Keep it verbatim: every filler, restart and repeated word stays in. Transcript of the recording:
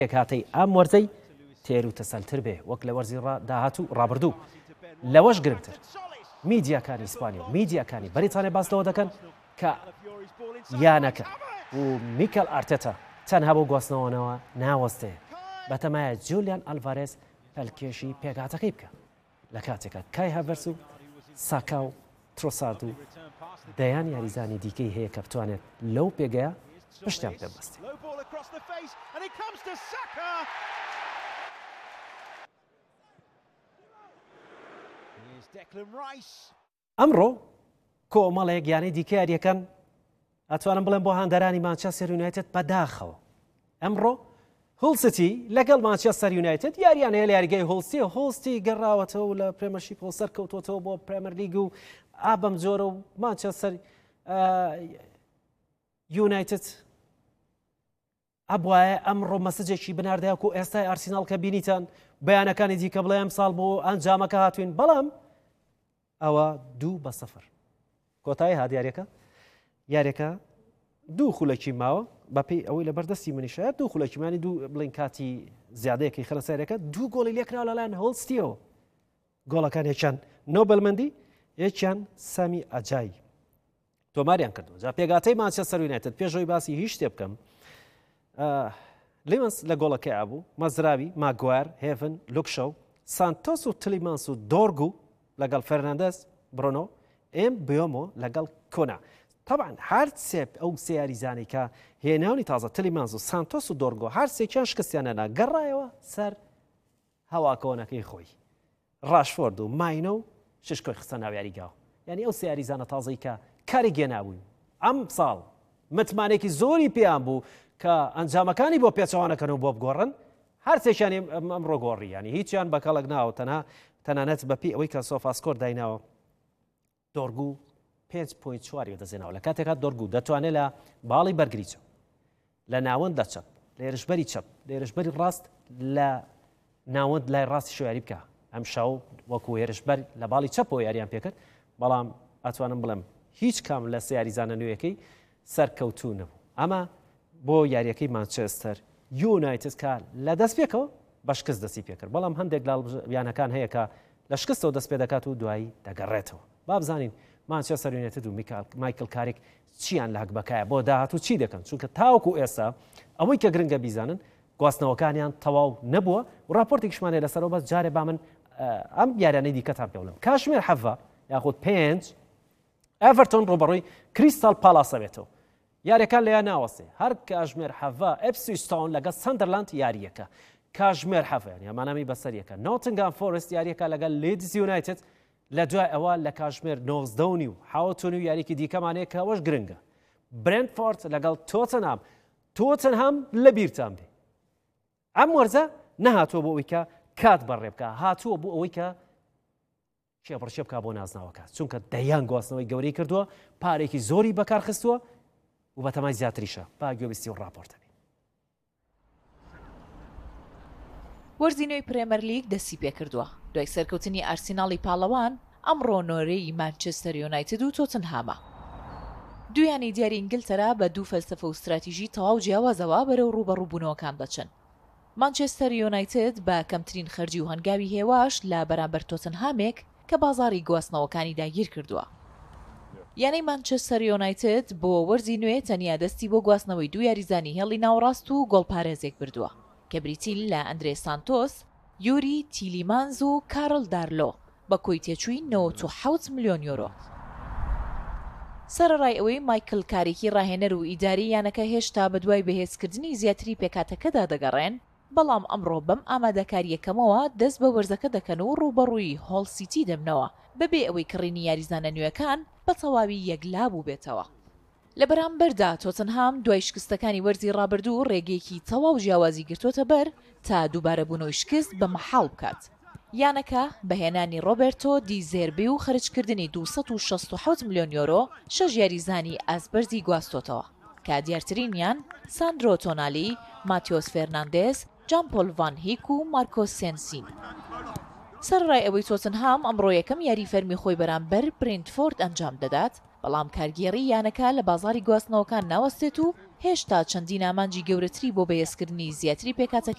کاتەی ئەم وەرزەی تێر و تەسەلتر بێ وەک لە وەرزی داهاتوو ڕابردوو لەوەش گرنگتر میدیاکانی ئیسپانیا و میدیاکانی بەریتانیا باس لەوە دەکەن کە یانەکە و میکەل ئارتێتا تەنها بۆ گواستنەوەنەوە ناوەستەیە بەتەمایە جولیان ئەلڤارێز پەلکێشی پێگاتەکەی بکە لە کاتێکە کای هاڤەرتز و ساکا و ترۆسارد و دەیان یاریزانی دیکەی هەیە کە بتوانێت لەو پێگەیە پشتیان پێ بەستێ. ئەمڕۆ کۆمەڵێک یانەی دیکە یاریەکان ئەتوانم بڵێم بۆ هاندەرانی مانچەستەر یونایتد بەداخەوە. ئەمڕۆ هۆڵ سیتی لەگەڵ مانچەستەر یونایتد یاریان هەیە لە یاریگەی هۆڵستی هۆڵستی گەڕاوەتەوە لە پرێمەرشیپ هۆڵسەر کەوتوەتەوە بۆ پرێمەر لیگ و ئابەم جۆرە و مانچەستەر یونایتد ئەبوایە ئەمڕۆ مەسجێکی بناردایە و ئێستای ئارسیناڵ کە بینیتان بەیانەکانی دیکە بڵێ ئەم ساڵ بۆ ئەنجامەکە هاتوین بەڵام ئەوە دوو بە سەفر کۆتایی هات یاریەکە یاریەکە دوو خولەکی ماوە بەپێی ئەوەی لە بەردەستی منیشایەت دوو خولەکیمانی دوو بڵین کاتی زیادەیەکی خەنە سەرەکە دوو گۆڵی لێکراوە لەلایەن هۆڵستیەوە گۆڵەکان یەکیان نۆبەلمەندی یەکیان سامی ئەجایی تۆماریان کردو جا پێگاتەی مانچەستەر یونایتد پێشەوەی باسی هیچ شتێ بکەم لیمەنس لە گۆڵەکەی ئابوو مەزراوی ماگوار هێڤن لوکشەو سانتۆس و تلیمانس و دۆرگو لەگەڵ فەرناندەس برۆنۆ ئێم بیۆمۆ لەگەڵ کۆنا طبعا هەر سێ ئەو سێ یاریزانی کە هێناونی تازە تلیمانس و سانتۆس و دۆرگۆ هەر سێکیان شکستیانەنا گەڕایەوە سەر هەواکەوەنەکەی خۆی ڕاشفۆرد و ماینە و ششکۆی خستە ناو یاریگاوە یعنی ئەو سێ یاریزانە تازەی کە کاری گێنابووین ئەم ساڵ متمانێکی زۆری پێیان بوو کە ئەنجامەکانی بۆ پێچەوانەکەن و بۆ بگۆڕن هەر سێکیانی ئەمڕۆ گۆڕی ینی هیچیان بە کەڵک ناوە تەنها تەنانەت بەپی ئەوەی کە سۆفاسکۆر دایناوە دۆرگو پێنج پۆینت چواری دەزێنەوە لە کاتێکات دۆرگو دەتوانێت لە باڵی بەرگریچە لە ناوەند لە چەپ لە ێرشبەری چەپ لە ێرشبەری ڕاست لە ناوەند لای ڕاستی شوێری بکە ئەم شاو وەکو ێرشبەر لە باڵی چەپەوە یاریان پێکرد بەڵام ئەتوانم بڵێم هیچ کام لە سێ یاریزانە نوێیەکەی سەرکەوتوو نەبوو ئەمە بۆ یاریەکەی مانچێستەر یونایتد کە لە دەست پێکەوە بە شکست دەستی پێکرد بەڵام هەندێک لاڵیانەکان هەیە کە لە شکستەوە دەست پێ دەکات و دوایی دەگەڕێتەوە با بزانین مانچێستەر یونایتد و مایکل کارێک چیان لە هەک بەکایە بۆ داهات و چی دەکەن چونکە تاوەکو ئێستا ئەوەی کە گرنگە بیزانن گواستنەوەکانیان تەواو نەبووە و راپۆرتێکشمانێ لەسەرەوە بەس جارێ با من ئەم یارانەی دیکەتان پێ بڵێم کاشمێر حەڤە یاخود پێنج ئەڤەرتۆن ڕۆبەڕۆی کریستال پاڵاسە بێتەوە یاریەکان لەیان ناوەستێ هەر کاژمێر حەڤە ئەپسویستاون لەگەڵ سەندەرلاند یاریەکە کاژمێر حەڤیان ئەمانەمی بەسەریەکە نۆتنگام فۆرست یاریەکە لەگەڵ لیدز یونایتد لە دوای ئەوە لە کاژمێر نۆزدەونی و حاوەتونی و یاریکی دیکەمانەیە کە ئەوەش گرنگە برێنتفۆرد لەگەڵ تۆتنهام تۆتنهام لە بیرتان بێ ئەم وەرزە نەهاتووە بۆ ئەوەی کە کات بەڕێ بکە هاتووە بۆ ئەوەی کە شێپڕشێ بکە بۆ نازناوەکە چونکە دەیان گواستنەوەی گەورەی کردووە پارێکی زۆری بەکار خستووە و بەتەمای زیاتریشە با گوێبیستی و ڕاپۆرتەبێ وەرزینەوەی پرێمەر لیگ دەستی پێ کردووە دوای سەرکەوتنی ئارسیناڵی پاڵەوان ئەمڕۆ نۆرەی مانچێستەر یونایتد و تۆتنهامە دویانی دیاری ئینگلتەرا بە دوو فەلسەفە و استراتیژی تەواو جیاوازەوە بەرەو ڕوبەڕووبوونەوەکان دەچن مانچێستەر یونایتد بە کەمترین خەرجی و هەنگاوی هێواش لە بەرامبەر تۆتنهامێک کە بازاڕی گواستنەوەکانی داگیر کردووە یانەی مانچێستەر یونایتد بۆ وەرزی نوێ تەنیا دەستی بۆ گواستنەوەی دوو یاریزانی هێڵی ناوڕاست و گۆڵپارێزێک بردووە کە بریتیل لە ئەندرێ سانتۆس یوری تیلیمانز و کارل دارلۆ بە کۆی تێچووی نەوەت و حەوت ملیۆن یۆرۆ سەرەڕای ئەوەی مایکل کارێکی ڕاهێنەر و ئیداری یانەکە هێشتا بە دوای بەهێزکردنی زیاتری پێکاتەکەدا دەگەڕێن بەڵام ئەمڕۆ بەم ئامادەکاریەکەمەوە دەست بە وەرزەکە دەکەن و ڕوبەڕووی هۆڵ سیتی دەبنەوە بەبێ ئەوەی کڕینی یاریزانە نوێەکان بە تەواوی یەکلا بوو بێتەوە لە بەرامبەردا تۆتنهام دوای شکستەکانی وەرزی ڕابردوو ڕێگەیەکی تەواو جیاوازی گرتوۆتە بەر تا دووبارە بوونەوەی شکست بە مەحاڵ بکات یانەکە بەهێنانی ڕۆبێرتۆ دی زێربی و خەرجکردنی دووسەد و شەست و حەوت ملیۆن یۆرۆ شەش یاریزانی ئاسبەرزی گواستۆتەوە کە دیارترینیان ساندرۆ تۆنالی ماتیۆس فێرناندێز جان پۆل ڤان هیک و مارکۆس سێنسین سەرڕای ئەوەی تۆتنهام ئەمڕۆ یەکەم یاری فەرمی خۆی بەرامبەر برێنتفۆرد ئەنجام دەدات بەڵام کارگێڕی یانەکە لە بازاری گواستنەوەکان ناوەستێت و هێشتا چەندین ئامانجی گەورەتری بۆ بەهێزکردنی زیاتری پێکاتەکە